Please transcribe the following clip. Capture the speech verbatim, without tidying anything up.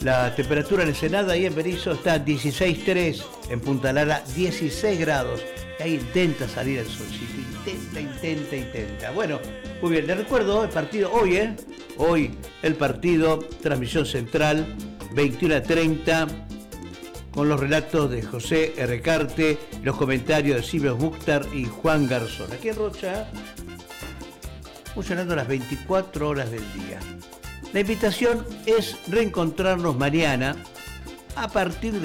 La temperatura en Ensenada y en Berisso está dieciséis punto tres, en Punta Lara dieciséis grados. Y ahí intenta salir el solcito, intenta, intenta, intenta. Bueno, muy bien, les recuerdo el partido hoy, ¿eh? Hoy el partido, transmisión central, veintiuno a treinta, con los relatos de José Recarte, los comentarios de Silvio Mukhtar y Juan Garzón. Aquí en Rocha, funcionando las veinticuatro horas del día. La invitación es reencontrarnos mañana a partir de